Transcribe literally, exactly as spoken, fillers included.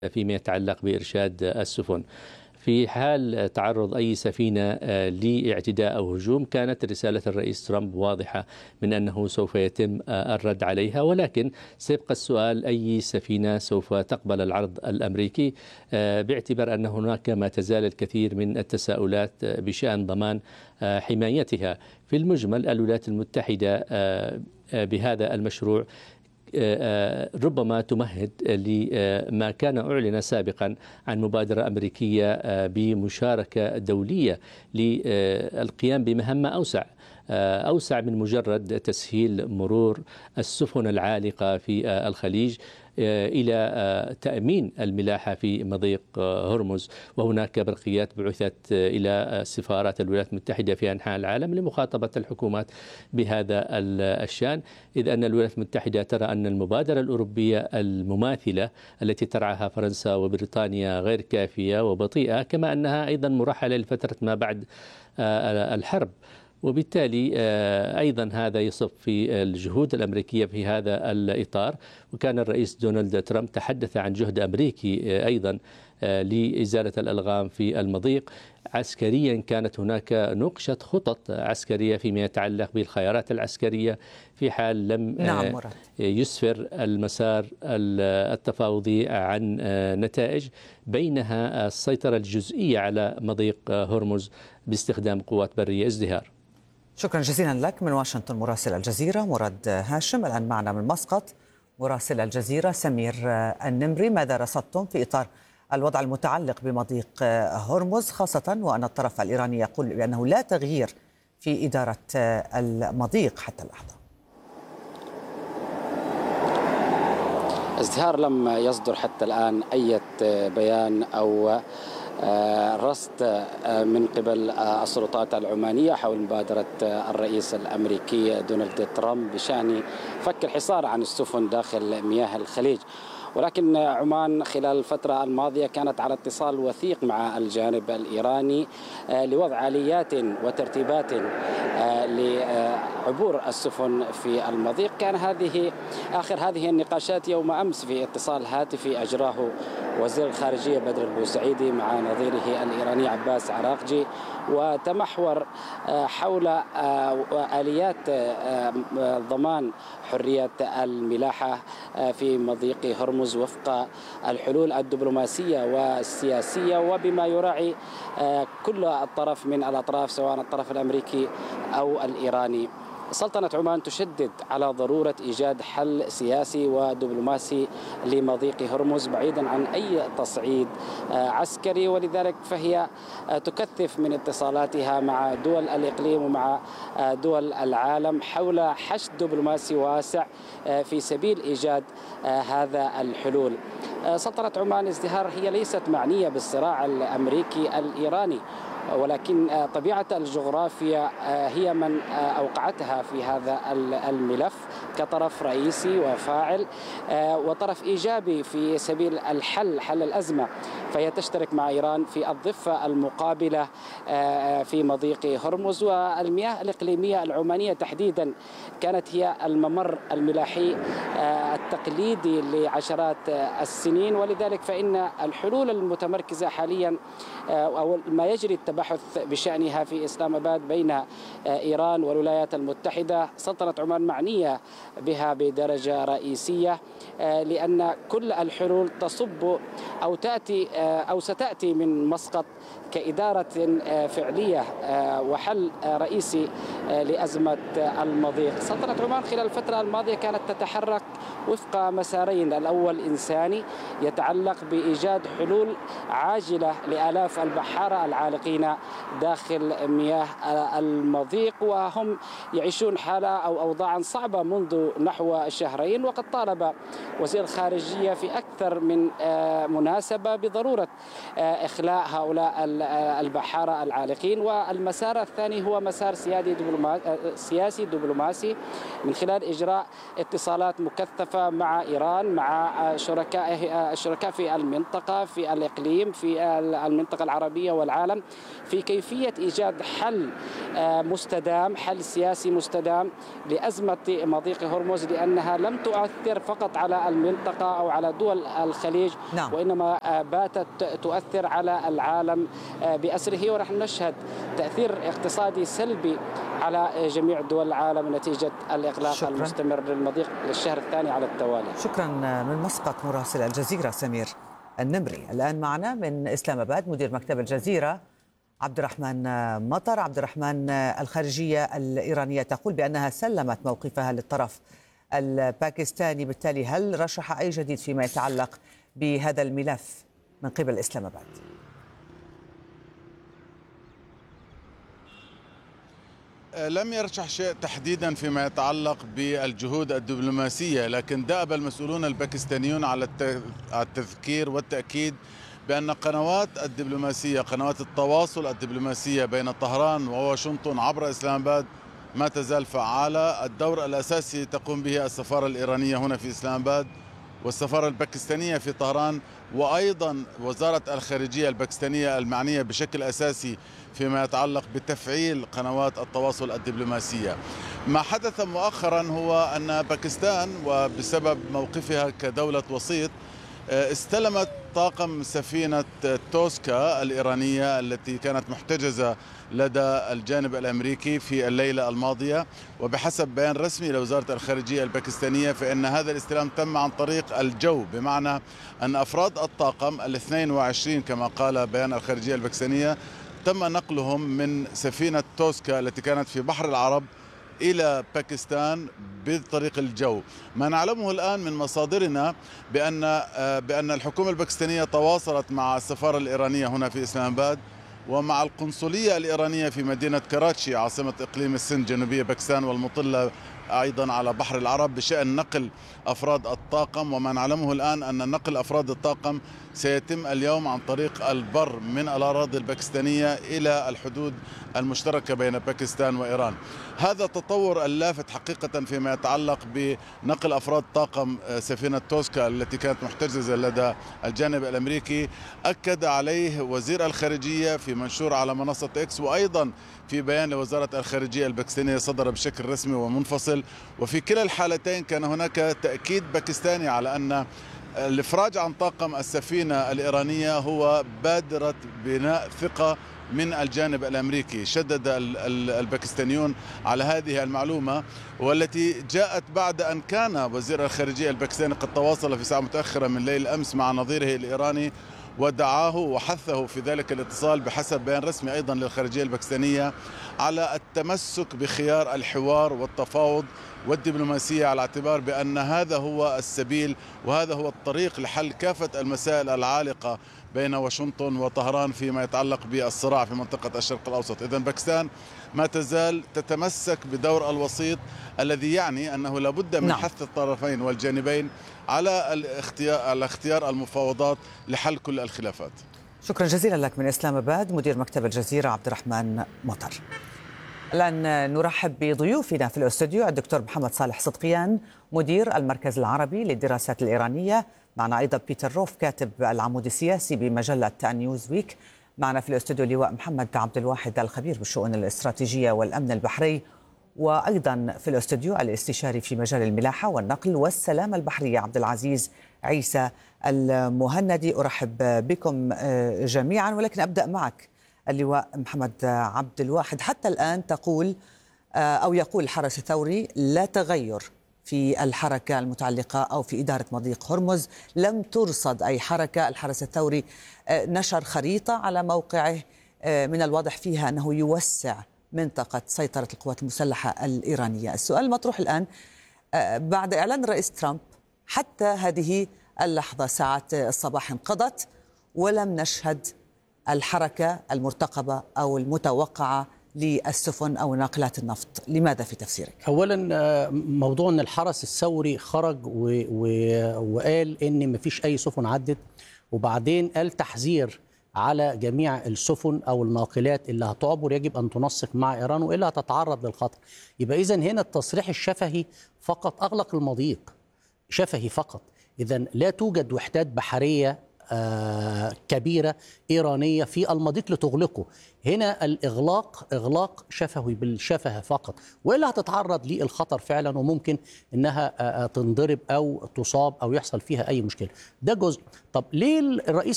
فيما يتعلق بإرشاد السفن. في حال تعرض أي سفينة لاعتداء أو هجوم، كانت رسالة الرئيس ترامب واضحة من أنه سوف يتم الرد عليها، ولكن سيبقى السؤال: أي سفينة سوف تقبل العرض الأمريكي، باعتبار أن هناك ما تزال الكثير من التساؤلات بشأن ضمان حمايتها. في المجمل الولايات المتحدة بهذا المشروع ربما تمهد لما كان أعلن سابقا عن مبادرة أمريكية بمشاركة دولية للقيام بمهمة أوسع أوسع من مجرد تسهيل مرور السفن العالقة في الخليج إلى تأمين الملاحة في مضيق هرمز. وهناك برقيات بعثت إلى سفارات الولايات المتحدة في أنحاء العالم لمخاطبة الحكومات بهذا الشأن، إذ أن الولايات المتحدة ترى أن المبادرة الأوروبية المماثلة التي ترعاها فرنسا وبريطانيا غير كافية وبطيئة، كما أنها أيضا مرحلة لفترة ما بعد الحرب. وبالتالي أيضا هذا يصب في الجهود الأمريكية في هذا الإطار. وكان الرئيس دونالد ترامب تحدث عن جهد أمريكي أيضا لإزالة الألغام في المضيق. عسكريا كانت هناك نقشة خطط عسكرية فيما يتعلق بالخيارات العسكرية في حال لم نعم يسفر المسار التفاوضي عن نتائج، بينها السيطرة الجزئية على مضيق هرمز باستخدام قوات برية ازدهار. شكرا جزيلا لك من واشنطن مراسل الجزيرة مراد هاشم. الآن معنا من مسقط مراسل الجزيرة سمير النمري. ماذا رصدتم في إطار الوضع المتعلق بمضيق هرمز، خاصة وأن الطرف الإيراني يقول بأنه لا تغيير في إدارة المضيق حتى اللحظة؟ ازدهار لم يصدر حتى الآن أي بيان أو رصد من قبل السلطات العمانية حول مبادرة الرئيس الأمريكي دونالد ترامب بشأن فك الحصار عن السفن داخل مياه الخليج. ولكن عمان خلال الفترة الماضية كانت على اتصال وثيق مع الجانب الإيراني لوضع آليات وترتيبات لعبور السفن في المضيق. كان هذه آخر هذه النقاشات يوم أمس في اتصال هاتفي أجراه وزير الخارجية بدر البوسعيدي مع نظيره الإيراني عباس عراقجي، وتمحور حول آليات ضمان حرية الملاحة في مضيق هرمز وفق الحلول الدبلوماسية والسياسية، وبما يراعي كل الطرف من الأطراف سواء الطرف الأمريكي أو الإيراني. سلطنة عمان تشدد على ضرورة إيجاد حل سياسي ودبلوماسي لمضيق هرمز بعيدا عن أي تصعيد عسكري، ولذلك فهي تكثف من اتصالاتها مع دول الإقليم ومع دول العالم حول حشد دبلوماسي واسع في سبيل إيجاد هذا الحلول. سلطنة عمان ازدهار هي ليست معنية بالصراع الأمريكي الإيراني، ولكن طبيعة الجغرافيا هي من أوقعتها في هذا الملف كطرف رئيسي وفاعل وطرف إيجابي في سبيل الحل حل الأزمة. فهي تشترك مع إيران في الضفة المقابلة في مضيق هرمز، والمياه الإقليمية العمانية تحديدا كانت هي الممر الملاحي التقليدي لعشرات السنين. ولذلك فإن الحلول المتمركزة حاليا أو ما يجري التبحث بشأنها في إسلام آباد بين إيران والولايات المتحدة، سلطنة عمان معنية بها بدرجة رئيسية، لأن كل الحلول تصب أو تأتي أو ستأتي من مسقط كإدارة فعلية وحل رئيسي لأزمة المضيق. سلطنة عمان خلال الفترة الماضية كانت تتحرك وفق مسارين: الأول إنساني يتعلق بإيجاد حلول عاجلة لآلاف البحارة العالقين داخل مياه المضيق، وهم يعيشون حالة أو أوضاعا صعبة منذ نحو شهرين. وقد طالب وزير الخارجية في أكثر من مناسبة بضرورة إخلاء هؤلاء البحارة العالقين. والمسار الثاني هو مسار سياسي دبلوماسي من خلال إجراء اتصالات مكثفة مع إيران، مع شركائه الشركاء في المنطقة، في الإقليم، في المنطقة العربية والعالم، في كيفية إيجاد حل مستدام، حل سياسي مستدام لأزمة مضيق هرمز، لأنها لم تؤثر فقط على المنطقة أو على دول الخليج، نعم. وإنما باتت تؤثر على العالم بأسره، ونحن نشهد تأثير اقتصادي سلبي على جميع دول العالم نتيجة الإغلاق شكرا. المستمر للمضيق للشهر الثاني على التوالي. شكرا. من مسقط مراسل الجزيرة سمير النمري. الآن معنا من إسلام آباد مدير مكتب الجزيرة عبد الرحمن مطر. عبد الرحمن، الخارجية الإيرانية تقول بأنها سلمت موقفها للطرف الباكستاني، بالتالي هل رشح أي جديد فيما يتعلق بهذا الملف من قبل إسلام آباد؟ لم يرشح شيء تحديدا فيما يتعلق بالجهود الدبلوماسية، لكن دأب المسؤولون الباكستانيون على التذكير والتأكيد بأن قنوات الدبلوماسية، قنوات التواصل الدبلوماسية بين طهران وواشنطن عبر إسلام آباد ما تزال فعالة. الدور الأساسي تقوم به السفارة الإيرانية هنا في إسلام آباد والسفارة الباكستانية في طهران، وأيضا وزارة الخارجية الباكستانية المعنية بشكل أساسي فيما يتعلق بتفعيل قنوات التواصل الدبلوماسية. ما حدث مؤخرا هو أن باكستان وبسبب موقفها كدولة وسيط استلمت طاقم سفينة توسكا الإيرانية التي كانت محتجزة لدى الجانب الأمريكي في الليلة الماضية، وبحسب بيان رسمي لوزارة الخارجية الباكستانية فإن هذا الاستلام تم عن طريق الجو، بمعنى أن أفراد الطاقم الاثنين وعشرين كما قال بيان الخارجية الباكستانية تم نقلهم من سفينة توسكا التي كانت في بحر العرب إلى باكستان بطريق الجو. ما نعلمه الآن من مصادرنا بأن بأن الحكومة الباكستانية تواصلت مع السفارة الإيرانية هنا في إسلام آباد ومع القنصلية الإيرانية في مدينة كراتشي عاصمة إقليم السند جنوبية باكستان والمطلة أيضا على بحر العرب بشأن نقل أفراد الطاقم. وما نعلمه الآن أن نقل أفراد الطاقم سيتم اليوم عن طريق البر من الأراضي الباكستانية إلى الحدود المشتركة بين باكستان وإيران. هذا التطور اللافت حقيقة فيما يتعلق بنقل أفراد طاقم سفينة توسكا التي كانت محتجزة لدى الجانب الأمريكي أكد عليه وزير الخارجية في منشور على منصة إكس، وأيضا في بيان لوزارة الخارجية الباكستانية صدر بشكل رسمي ومنفصل. وفي كلا الحالتين كان هناك تأكيد باكستاني على أن الإفراج عن طاقم السفينة الإيرانية هو بادرة بناء ثقة من الجانب الأمريكي. شدد الباكستانيون على هذه المعلومة، والتي جاءت بعد أن كان وزير الخارجية الباكستاني قد تواصل في ساعة متأخرة من ليل أمس مع نظيره الإيراني ودعاه وحثه في ذلك الاتصال بحسب بيان رسمي أيضا للخارجية الباكستانية على التمسك بخيار الحوار والتفاوض والدبلوماسية، على اعتبار بأن هذا هو السبيل وهذا هو الطريق لحل كافة المسائل العالقة بين واشنطن وطهران فيما يتعلق بالصراع في منطقة الشرق الأوسط. إذن باكستان ما تزال تتمسك بدور الوسيط الذي يعني أنه لابد من نعم. حث الطرفين والجانبين على الاختيار, على اختيار المفاوضات لحل كل الخلافات. شكرا جزيلا لك من إسلام آباد مدير مكتب الجزيرة عبد الرحمن مطر. الآن نرحب بضيوفنا في الاستوديو الدكتور محمد صالح صدقيان مدير المركز العربي للدراسات الإيرانية، معنا أيضا بيتر روف كاتب العمود السياسي بمجلة نيوز ويك، معنا في الاستوديو لواء محمد عبد الواحد الخبير بالشؤون الاستراتيجية والأمن البحري، وأيضا في الاستوديو الاستشاري في مجال الملاحة والنقل والسلامة البحرية عبد العزيز عيسى المهندي. أرحب بكم جميعا، ولكن أبدأ معك اللواء محمد عبد الواحد. حتى الآن تقول أو يقول الحرس الثوري لا تغير في الحركة المتعلقة أو في إدارة مضيق هرمز، لم ترصد أي حركة. الحرس الثوري نشر خريطة على موقعه من الواضح فيها أنه يوسع منطقة سيطرة القوات المسلحة الإيرانية. السؤال المطروح الآن بعد إعلان الرئيس ترامب حتى هذه اللحظة ساعات الصباح انقضت ولم نشهد الحركة المرتقبة أو المتوقعة للسفن أو ناقلات النفط، لماذا في تفسيرك؟ أولا موضوع أن الحرس الثوري خرج و... و... وقال أن مفيش أي سفن عدت، وبعدين قال تحذير على جميع السفن أو الناقلات اللي هتعبر يجب أن تنسق مع إيران وإلا هتتعرض للخطر. يبقى إذن هنا التصريح الشفهي فقط أغلق المضيق. شفهي فقط. إذا لا توجد وحدات بحرية آه كبيرة إيرانية في المضيق لتغلقه. هنا الإغلاق إغلاق شفوي بالشفهة فقط، وإلا هتتعرض للخطر فعلا، وممكن إنها آه تنضرب أو تصاب أو يحصل فيها أي مشكلة. ده جزء. طب ليه الرئيس